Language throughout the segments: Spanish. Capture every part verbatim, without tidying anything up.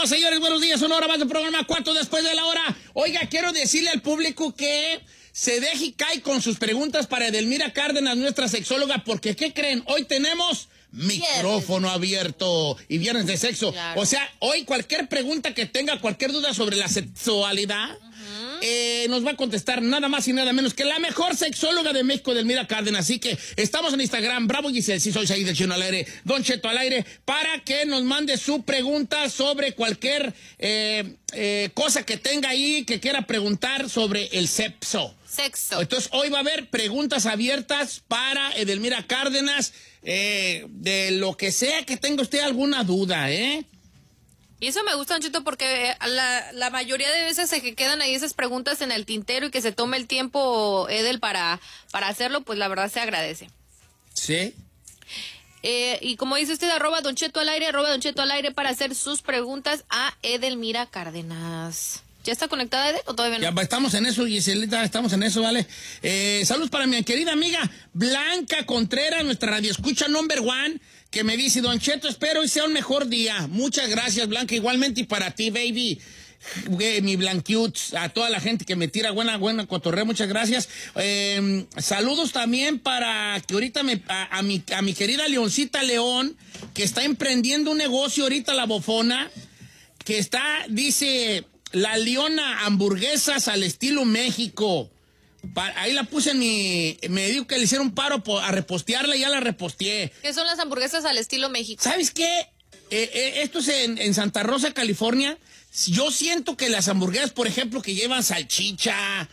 Regresamos, señores, buenos días, una hora más del programa, cuatro después de la hora. Oiga, quiero decirle al público que se deje y cae con sus preguntas para Edelmira Cárdenas, nuestra sexóloga, porque ¿qué creen? Hoy tenemos micrófono abierto y viernes de sexo. Claro. O sea, hoy cualquier pregunta que tenga, cualquier duda sobre la sexualidad, uh-huh. eh, nos va a contestar nada más y nada menos que la mejor sexóloga de México, Edelmira Cárdenas. Así que estamos en Instagram, Bravo Giselle, sí soy Said del Chino al aire, Don Cheto al aire, para que nos mande su pregunta sobre cualquier eh, eh, cosa que tenga ahí, que quiera preguntar sobre el sexo. Sexo. Entonces, hoy va a haber preguntas abiertas para Edelmira Cárdenas, eh, de lo que sea que tenga usted alguna duda, ¿eh? Y eso me gusta, Don Cheto, porque la, la mayoría de veces se quedan ahí esas preguntas en el tintero y que se tome el tiempo, Edel, para, para hacerlo, pues la verdad se agradece. Sí. Eh, y como dice usted, arroba Don Cheto al aire, arroba Don Cheto al aire para hacer sus preguntas a Edelmira Cárdenas. ¿Ya está conectada, Edel, o todavía no? Ya estamos en eso, Giselita, estamos en eso, ¿vale? Eh, saludos para mi querida amiga Blanca Contreras, nuestra radioescucha number one, que me dice, Don Cheto, espero y sea un mejor día. Muchas gracias, Blanca, igualmente, y para ti, baby, eh, mi Blanquiut, a toda la gente que me tira buena, buena cotorreo, muchas gracias. Eh, saludos también para que ahorita me, a, a, mi, a mi querida Leoncita León, que está emprendiendo un negocio ahorita, la bofona, que está, dice... La Leona hamburguesas al estilo México. Pa- ahí la puse en mi... Me dijo que le hicieron paro po- a repostearla y ya la reposteé. ¿Qué son las hamburguesas al estilo México? ¿Sabes qué? Eh, eh, esto es en, en Santa Rosa, California. Yo siento que las hamburguesas, por ejemplo, que llevan salchicha,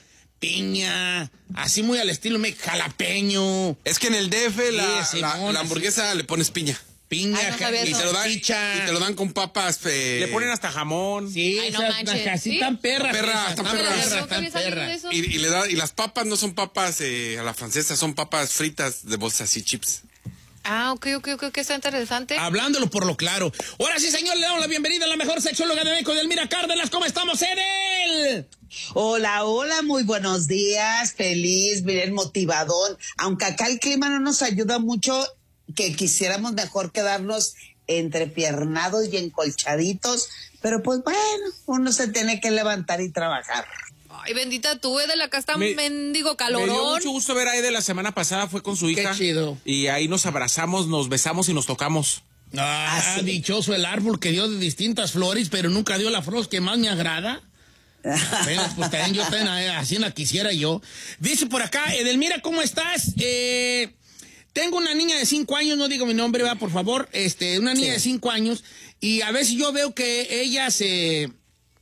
piña, así muy al estilo México, jalapeño. Es que en el D F la, Sí, la, Simón, la hamburguesa le pones piña. Piña, Ay, no sabía Y eso. te, lo dan, salchicha. y te lo dan con papas. Eh, Le ponen hasta jamón. Sí, Ay, no esas manches. así ¿Sí? tan perras. Perra, esas, están tan perras. perras, Nunca tan había sabido de perras. eso. y, y, le da, y las papas no son papas eh, a la francesa, son papas fritas de bolsas y chips. Ah, ok, ok, ok, ok, está interesante. Hablándolo por lo claro. Ahora sí, señor, le damos la bienvenida a la mejor sexóloga de México, Edelmira Cárdenas. ¿Cómo estamos, Edel? Hola, hola, muy buenos días, feliz, miren, motivadón. Aunque acá el clima no nos ayuda mucho, que quisiéramos mejor quedarnos entrepiernados y encolchaditos, pero pues bueno, uno se tiene que levantar y trabajar. Ay, bendita tú, Edel, acá está Me- un mendigo Me dio calorón. mucho gusto ver a Ede la semana pasada, fue con su Qué hija. chido. Y ahí nos abrazamos, nos besamos y nos tocamos. Ah, sí. dichoso el árbol que dio de distintas flores, pero nunca dio la flor que más me agrada. Apenas, pues también yo también, eh, así la quisiera yo. Dice por acá, Edelmira, ¿cómo estás? Eh, tengo una niña de cinco años, no digo mi nombre, va, por favor. Este, una niña Sí. de cinco años, y a veces yo veo que ella se...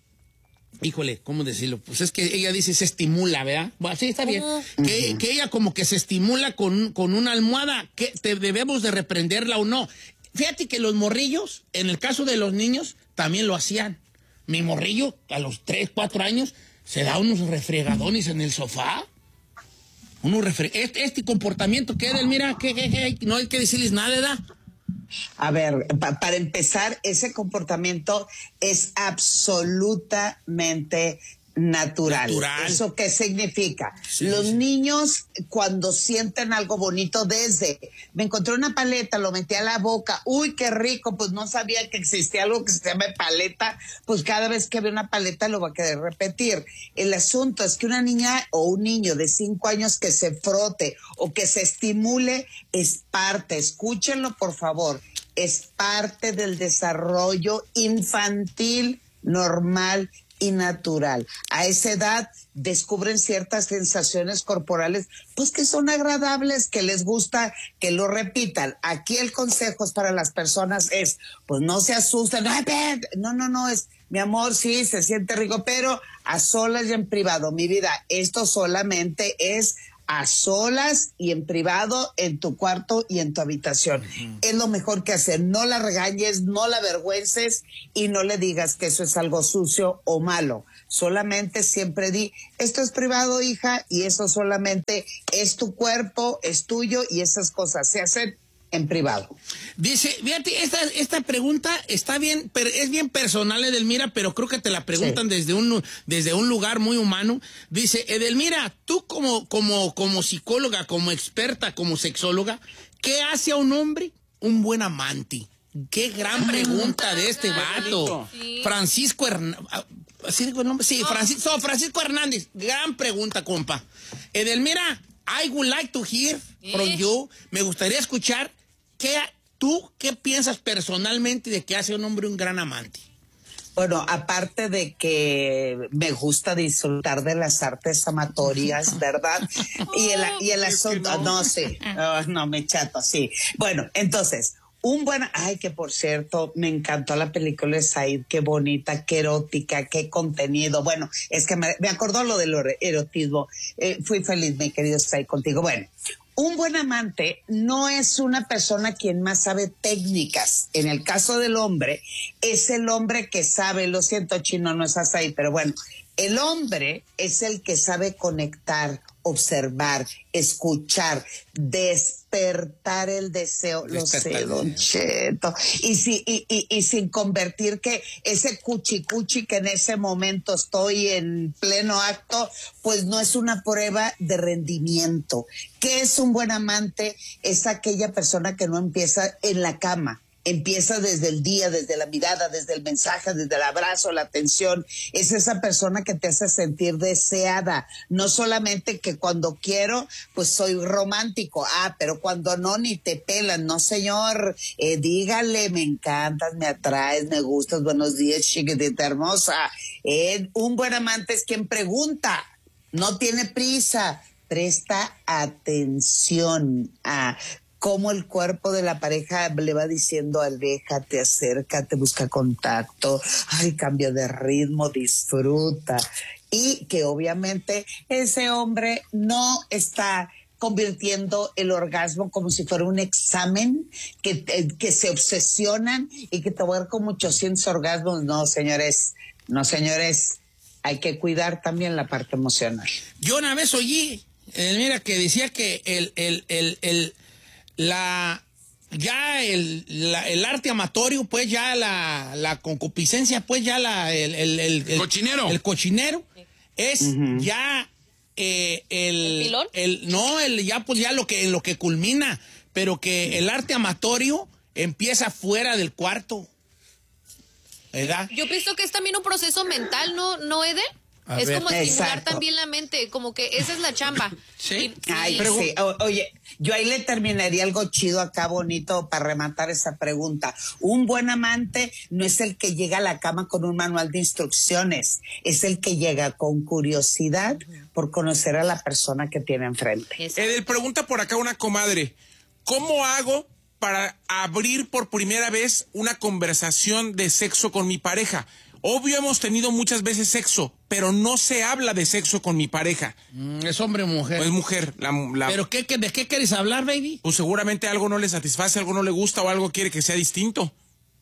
Híjole, ¿cómo decirlo? Pues es que ella dice se estimula, ¿verdad? Bueno, sí, está bien. Uh-huh. Que, que ella como que se estimula con, con una almohada, que te, debemos de reprenderla o no. Fíjate que los morrillos, en el caso de los niños, también lo hacían. Mi morrillo, a los tres, cuatro años, se da unos refregadones en el sofá. Unos refre este, este comportamiento que él, mira, que, que, que no hay que decirles nada, ¿verdad? A ver, pa- para empezar, ese comportamiento es absolutamente natural. Natural. ¿Eso qué significa? Sí, Los sí. niños, cuando sienten algo bonito, desde me encontré una paleta, lo metí a la boca, uy, qué rico, pues no sabía que existía algo que se llama paleta, pues cada vez que ve una paleta lo va a querer repetir. El asunto es que una niña o un niño de cinco años que se frote o que se estimule es parte, escúchenlo por favor, es parte del desarrollo infantil normal y natural. A esa edad descubren ciertas sensaciones corporales, pues que son agradables, que les gusta, que lo repitan. Aquí el consejo es para las personas es, pues no se asusten, no, no, no, es, mi amor, sí, se siente rico, pero a solas y en privado, mi vida, esto solamente es a solas y en privado, en tu cuarto y en tu habitación. Uh-huh. Es lo mejor que hacer. No la regañes, no la avergüences y no le digas que eso es algo sucio o malo. Solamente siempre di, esto es privado, hija, y eso solamente es tu cuerpo, es tuyo y esas cosas se hacen en privado. Dice, fíjate, esta, esta pregunta está bien, pero es bien personal, Edelmira, pero creo que te la preguntan sí. desde un, desde un lugar muy humano. Dice, Edelmira, tú como, como, como psicóloga, como experta, como sexóloga, ¿qué hace a un hombre un buen amante? Qué gran pregunta de este vato. Sí. Francisco Hernández. ¿Sí digo el nombre? Sí, Francisco, no, Francisco Hernández. Gran pregunta, compa. Edelmira, I would like to hear from ¿Eh? you. Me gustaría escuchar qué tú qué piensas personalmente de que hace un hombre un gran amante. Bueno, aparte de que me gusta disfrutar de las artes amatorias, ¿verdad? Y el, y el asunto, no, no sí, oh, no, me chato, sí. Bueno, entonces, un buen, ay, que por cierto, me encantó la película de Said, qué bonita, qué erótica, qué contenido. Bueno, es que me, me acordó lo del erotismo. Eh, fui feliz, mi querido Said, contigo. Bueno. Un buen amante no es una persona quien más sabe técnicas. En el caso del hombre, es el hombre que sabe, lo siento, Chino, no estás ahí, pero bueno, el hombre es el que sabe conectar, observar, escuchar, despertar el deseo, Despertar lo sé, el Don deseo. Cheto, y, si, y, y, y sin convertir que ese cuchicuchi que en ese momento estoy en pleno acto, pues no es una prueba de rendimiento. ¿Qué es un buen amante? Es aquella persona que no empieza en la cama. Empieza desde el día, desde la mirada, desde el mensaje, desde el abrazo, la atención. Es esa persona que te hace sentir deseada. No solamente que cuando quiero, pues soy romántico. Ah, pero cuando no, ni te pelan. No, señor, eh, dígale, me encantas, me atraes, me gustas. Buenos días, chiquitita hermosa. Eh, un buen amante es quien pregunta. No tiene prisa. Presta atención a cómo el cuerpo de la pareja le va diciendo, aléjate, acércate, busca contacto, ay, cambio de ritmo, disfruta. Y que obviamente ese hombre no está convirtiendo el orgasmo como si fuera un examen, que, que se obsesionan y que te voy a dar como ochocientos orgasmos. No, señores, no, señores, hay que cuidar también la parte emocional. Yo una vez oí, eh, mira, que decía que el, el, el, el La, ya el, la, el arte amatorio, pues ya la, la concupiscencia, pues ya la, el, el, el, el cochinero. El cochinero es uh-huh. ya eh, el, ¿El pilón? el, no, el, ya pues ya lo que, lo que culmina, pero que el arte amatorio empieza fuera del cuarto, ¿verdad? Yo pienso que es también un proceso mental, ¿no, no Eder? A es ver. como estimular Exacto. también la mente, como que esa es la chamba. Sí. Y- Ay, y- sí. O- oye, yo ahí le terminaría algo chido acá bonito para rematar esa pregunta. Un buen amante no es el que llega a la cama con un manual de instrucciones, es el que llega con curiosidad por conocer a la persona que tiene enfrente. Exacto. Edel, pregunta por acá una comadre. ¿Cómo hago para abrir por primera vez una conversación de sexo con mi pareja? Obvio, hemos tenido muchas veces sexo, pero no se habla de sexo con mi pareja. Mm, ¿Es hombre o mujer? O es mujer. La, la- ¿Pero qué, qué, de qué quieres hablar, baby? Pues seguramente algo no le satisface, algo no le gusta o algo quiere que sea distinto.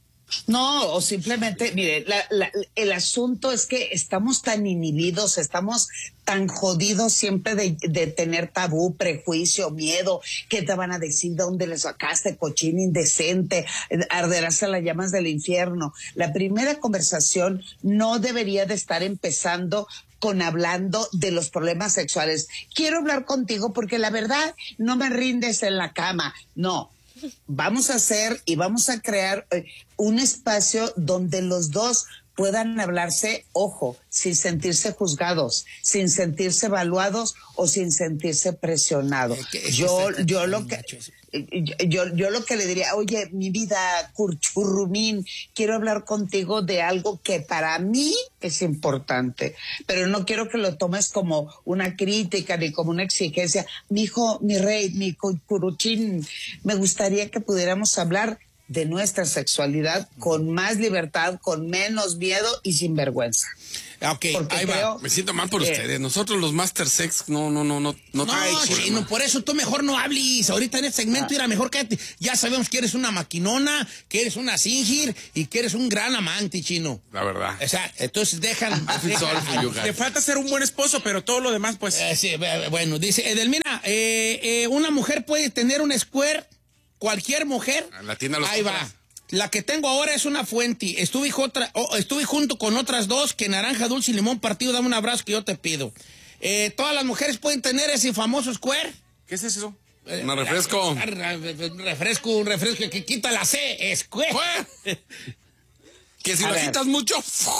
No, o simplemente, mire, la, la, el asunto es que estamos tan inhibidos, estamos tan jodidos siempre de, de tener tabú, prejuicio, miedo, ¿qué te van a decir? ¿De dónde le sacaste, cochín indecente? Arderás a las llamas del infierno. La primera conversación no debería de estar empezando con hablando de los problemas sexuales. Quiero hablar contigo porque la verdad no me rindes en la cama. No. Vamos a hacer y vamos a crear eh, un espacio donde los dos puedan hablarse, ojo, sin sentirse juzgados, sin sentirse evaluados o sin sentirse presionados. Es que- es que Yo, está- yo está lo muy que, gacho eso. yo, yo, yo lo que le diría, oye, mi vida, Curchurrumín, quiero hablar contigo de algo que para mí es importante, pero no quiero que lo tomes como una crítica ni como una exigencia. Mi hijo, mi rey, mi curuchín, me gustaría que pudiéramos hablar de nuestra sexualidad con más libertad, con menos miedo y sin vergüenza. Ok, Porque ahí va. creo- Me siento mal por Eh. ustedes. Nosotros los Master Sex, no, no, no, no, no. No, Ay, chino, chino. por eso tú mejor no hables. Ahorita en este segmento era mejor que ya sabemos que eres una maquinona, que eres una singir y que eres un gran amante, chino. La verdad. O sea, entonces dejan. feel sorry for you guys. Le falta ser un buen esposo, pero todo lo demás, pues... Eh, sí, eh, bueno, dice Edelmira, eh, eh, una mujer puede tener un square, cualquier mujer. La tienda los Ahí va. compras. La que tengo ahora es una fuente. Estuve, otra, oh, estuve junto con otras dos que naranja, dulce y limón partido. Dame un abrazo que yo te pido. Eh, ¿Todas las mujeres pueden tener ese famoso square? ¿Qué es eso? Un refresco. Un refresco, un refresco que quita la C. Escue. Que si A lo ver. quitas mucho.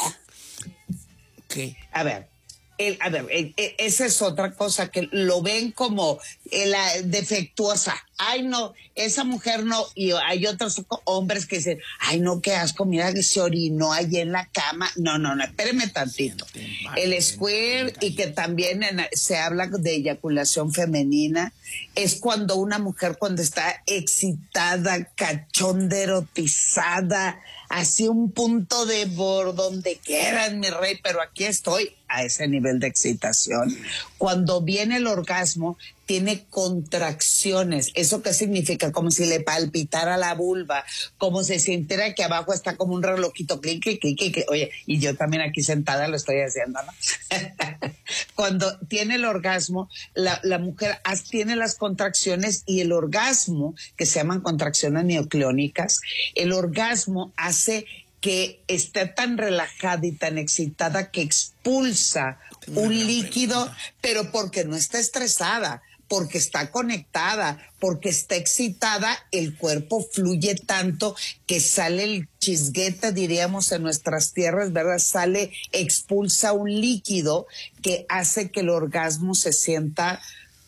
¿Qué? A ver, el, a ver, el- el- esa es otra cosa que lo ven como eh, la defectuosa. Ay, no, esa mujer no. Y hay otros hombres que dicen, ay, no, qué asco, mira que se orinó allí en la cama. No, no, no, espéreme tantito. El squirt, y que también en- se habla de eyaculación femenina, es cuando una mujer cuando está excitada, cachonda, erotizada, así un punto de por donde quieran, mi rey, pero aquí estoy a ese nivel de excitación. Cuando viene el orgasmo, tiene contracciones. ¿Eso qué significa? Como si le palpitara la vulva, como si sintiera que abajo está como un relojito, clic, clic, clic, clic. Oye, y yo también aquí sentada lo estoy haciendo, ¿no? Cuando tiene el orgasmo, la, la mujer as- tiene las contracciones, y el orgasmo, que se llaman contracciones mioclónicas, el orgasmo hace que esté tan relajada y tan excitada que expulsa un líquido, pero porque no está estresada, porque está conectada, porque está excitada, el cuerpo fluye tanto que sale el chisguete, diríamos en nuestras tierras, ¿verdad? Sale, expulsa un líquido que hace que el orgasmo se sienta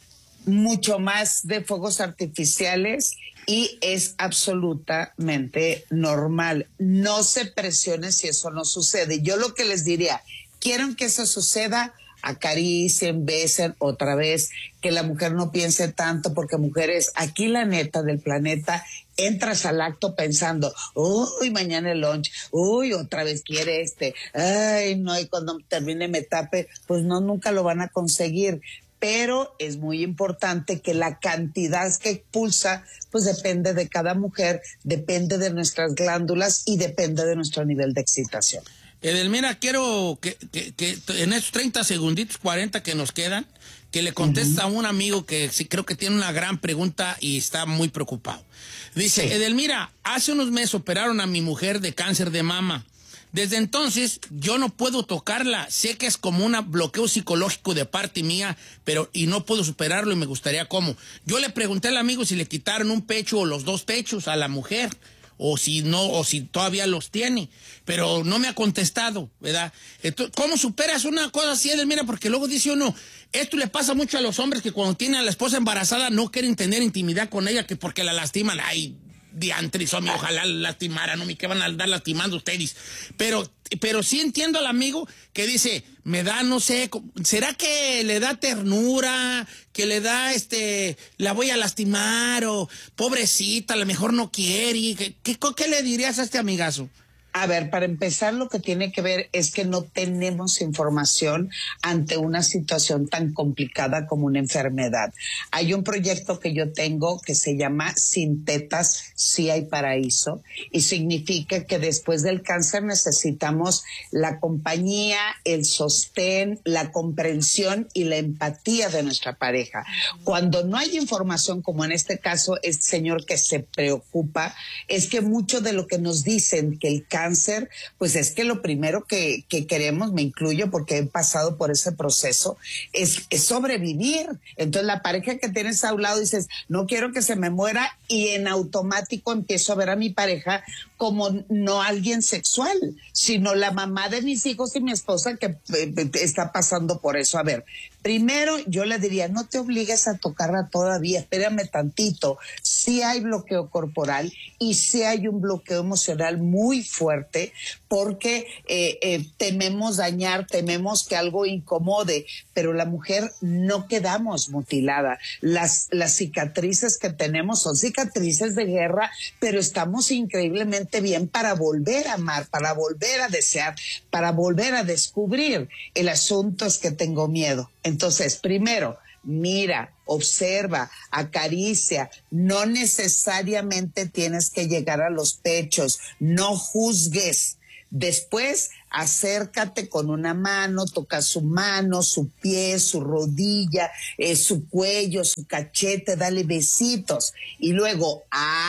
mucho más de fuegos artificiales, y es absolutamente normal. No se presione si eso no sucede. Yo lo que les diría, ¿quieren que eso suceda? Acaricien, besen otra vez, que la mujer no piense tanto, porque mujeres, aquí la neta del planeta, entras al acto pensando, uy, mañana el lunch, uy, otra vez quiere este, ay, no, y cuando termine me tape, pues no, nunca lo van a conseguir. Pero es muy importante que la cantidad que expulsa, pues depende de cada mujer, depende de nuestras glándulas y depende de nuestro nivel de excitación. Edelmira, quiero que, que, que en estos treinta segunditos, cuarenta que nos quedan, que le contesta uh-huh. a un amigo que sí creo que tiene una gran pregunta y está muy preocupado. Dice, sí. Edelmira, hace unos meses operaron a mi mujer de cáncer de mama. Desde entonces yo no puedo tocarla, sé que es como un bloqueo psicológico de parte mía, pero y no puedo superarlo y me gustaría cómo. Yo le pregunté al amigo si le quitaron un pecho o los dos pechos a la mujer, o si no, o si todavía los tiene, pero no me ha contestado, ¿verdad? Entonces, ¿cómo superas una cosa así, Edelmira? Porque luego dice uno, esto le pasa mucho a los hombres que cuando tienen a la esposa embarazada no quieren tener intimidad con ella, que porque la lastiman, ay, diantris, homie, ojalá lastimaran, homie, que van a andar lastimando ustedes. Pero, pero sí entiendo al amigo que dice, me da, no sé, ¿será que le da ternura? Que le da, este, la voy a lastimar, o pobrecita, a lo mejor no quiere. ¿Qué, qué, qué le dirías a este amigazo? A ver, para empezar, lo que tiene que ver es que no tenemos información ante una situación tan complicada como una enfermedad. Hay un proyecto que yo tengo que se llama Sin Tetas, sí hay paraíso, y significa que después del cáncer necesitamos la compañía, el sostén, la comprensión y la empatía de nuestra pareja. Cuando no hay información, como en este caso, este señor que se preocupa, es que mucho de lo que nos dicen que el cáncer cáncer, pues es que lo primero que, que queremos, me incluyo porque he pasado por ese proceso, es, es sobrevivir. Entonces la pareja que tienes a un lado dices, no quiero que se me muera, y en automático empiezo a ver a mi pareja como no alguien sexual, sino la mamá de mis hijos y mi esposa que eh, está pasando por eso. A ver, primero yo le diría, no te obligues a tocarla todavía, espérame tantito. Sí hay bloqueo corporal y sí hay un bloqueo emocional muy fuerte, porque eh, eh, tememos dañar, tememos que algo incomode, pero la mujer no quedamos mutilada. Las, las cicatrices que tenemos son cicatrices de guerra, pero estamos increíblemente bien para volver a amar, para volver a desear, para volver a descubrir. El asunto es que tengo miedo. Entonces, primero, mira, observa, acaricia, no necesariamente tienes que llegar a los pechos, no juzgues. Después, acércate con una mano, toca su mano, su pie, su rodilla, eh, su cuello, su cachete, dale besitos. Y luego,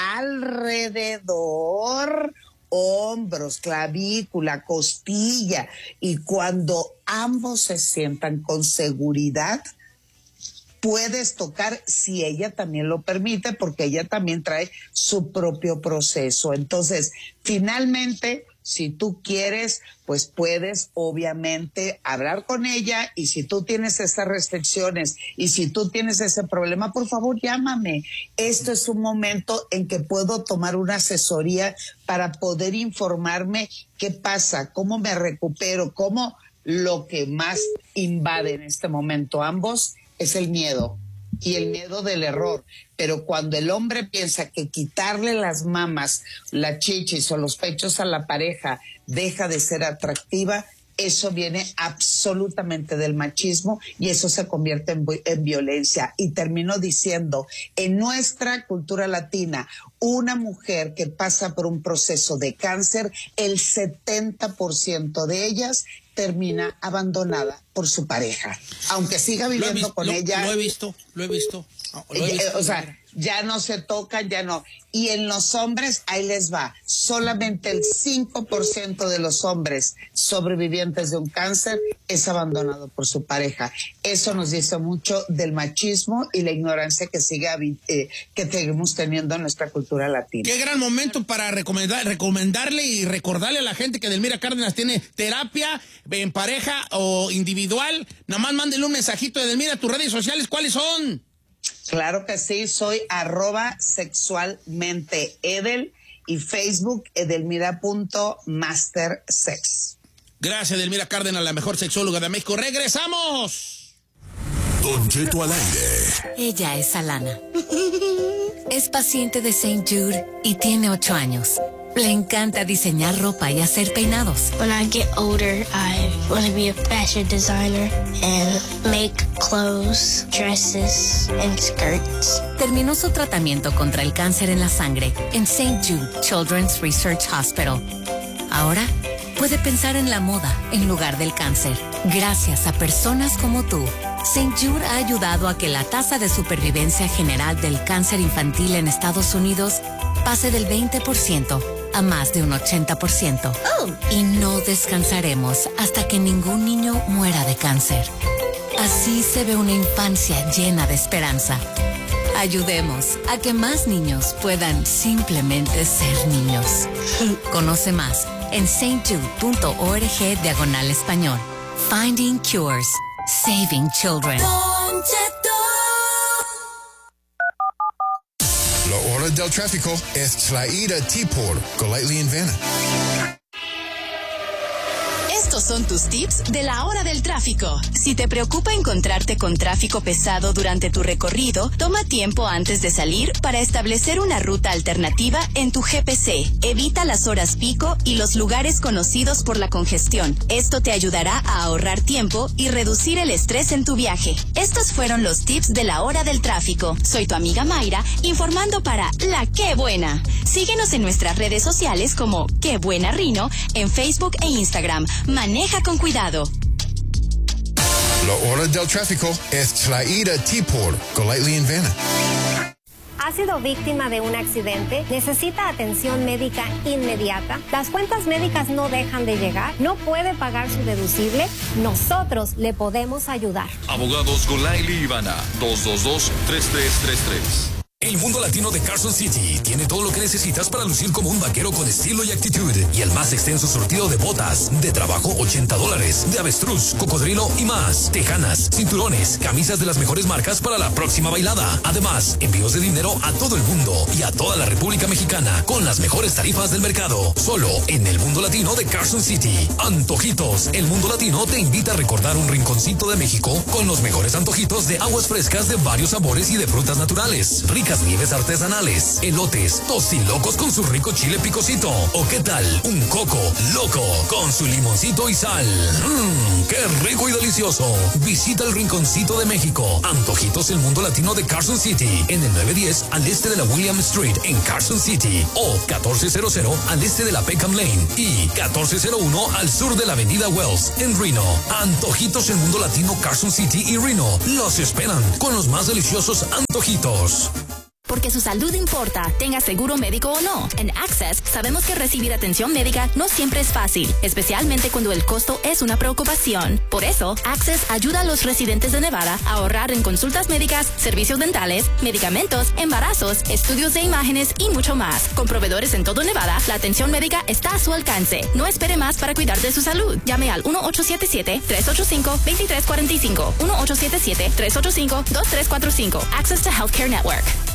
alrededor, hombros, clavícula, costilla. Y cuando ambos se sientan con seguridad, puedes tocar si ella también lo permite, porque ella también trae su propio proceso. Entonces, finalmente, si tú quieres, pues puedes obviamente hablar con ella, y si tú tienes esas restricciones y si tú tienes ese problema, por favor llámame. Esto es un momento en que puedo tomar una asesoría para poder informarme qué pasa, cómo me recupero, cómo lo que más invade en este momento ambos es el miedo. Y el miedo del error. Pero cuando el hombre piensa que quitarle las mamas, las chichis o los pechos a la pareja deja de ser atractiva, eso viene absolutamente del machismo, y eso se convierte en, en violencia. Y termino diciendo, en nuestra cultura latina, una mujer que pasa por un proceso de cáncer, el setenta por ciento de ellas termina abandonada por su pareja, aunque siga viviendo visto, con lo, ella. Lo he visto, lo he visto. Lo he visto. O sea, ya no se tocan, ya no. Y en los hombres, ahí les va, solamente el cinco por ciento de los hombres sobrevivientes de un cáncer es abandonado por su pareja. Eso nos dice mucho del machismo y la ignorancia que sigue eh, que seguimos teniendo en nuestra cultura latina. Qué gran momento para recomendar, recomendarle y recordarle a la gente que Edelmira Cárdenas tiene terapia en pareja o individual. Nada más mándenle un mensajito a Edelmira. ¿Tus redes sociales cuáles son? Claro que sí, soy arroba sexualmente Edel, y Facebook edelmira.mastersex. Gracias, Edelmira Cárdenas, la mejor sexóloga de México. ¡Regresamos! Don Cheto al aire. Ella es Alana. Es paciente de Saint Jude y tiene ocho años. Le encanta diseñar ropa y hacer peinados. When I get older, I want to be a fashion designer and make clothes, dresses, and skirts. Terminó su tratamiento contra el cáncer en la sangre en Saint Jude Children's Research Hospital. Ahora puede pensar en la moda en lugar del cáncer. Gracias a personas como tú, Saint Jude ha ayudado a que la tasa de supervivencia general del cáncer infantil en Estados Unidos pase del veinte por ciento a más de un ochenta por ciento. Oh. Y no descansaremos hasta que ningún niño muera de cáncer. Así se ve una infancia llena de esperanza. Ayudemos a que más niños puedan simplemente ser niños. Conoce más en saintjude.org diagonal español. Finding Cures. Saving Children. La hora del tráfico es traída a ti por Golightly and Vanna. Estos son tus tips de la hora del tráfico. Si te preocupa encontrarte con tráfico pesado durante tu recorrido, toma tiempo antes de salir para establecer una ruta alternativa en tu G P C. Evita las horas pico y los lugares conocidos por la congestión. Esto te ayudará a ahorrar tiempo y reducir el estrés en tu viaje. Estos fueron los tips de la hora del tráfico. Soy tu amiga Mayra, informando para La Qué Buena. Síguenos en nuestras redes sociales como Qué Buena Rino, en Facebook e Instagram. Maneja con cuidado. La hora del tráfico es traída a ti por Golightly and Vanna. ¿Ha sido víctima de un accidente? ¿Necesita atención médica inmediata? ¿Las cuentas médicas no dejan de llegar? ¿No puede pagar su deducible? Nosotros le podemos ayudar. Abogados Golightly y Vanna, dos dos dos, tres tres tres tres. El mundo latino de Carson City tiene todo lo que necesitas para lucir como un vaquero con estilo y actitud. Y el más extenso surtido de botas, de trabajo ochenta dólares, de avestruz, cocodrilo y más. Tejanas, cinturones, camisas de las mejores marcas para la próxima bailada. Además, envíos de dinero a todo el mundo y a toda la República Mexicana con las mejores tarifas del mercado. Solo en el mundo latino de Carson City. Antojitos. El mundo latino te invita a recordar un rinconcito de México con los mejores antojitos de aguas frescas de varios sabores y de frutas naturales. Ricas nieves artesanales, elotes, tostilocos con su rico chile picosito. ¿O qué tal? Un coco loco con su limoncito y sal. Mmm, qué rico y delicioso. Visita el Rinconcito de México. Antojitos el mundo latino de Carson City. En el nueve diez al este de la William Street en Carson City. O catorce cero cero al este de la Peckham Lane. Y catorce cero uno al sur de la avenida Wells en Reno. Antojitos el mundo latino Carson City y Reno. Los esperan con los más deliciosos antojitos. porque su salud importa, tenga seguro médico o no. En Access sabemos que recibir atención médica no siempre es fácil, especialmente cuando el costo es una preocupación. Por eso, Access ayuda a los residentes de Nevada a ahorrar en consultas médicas, servicios dentales, medicamentos, embarazos, estudios de imágenes y mucho más. Con proveedores en todo Nevada, la atención médica está a su alcance. No espere más para cuidar de su salud. Llame al uno ocho siete siete, tres ocho cinco, dos tres cuatro cinco, uno ocho siete siete, tres ocho cinco, dos tres cuatro cinco. Access to Healthcare Network.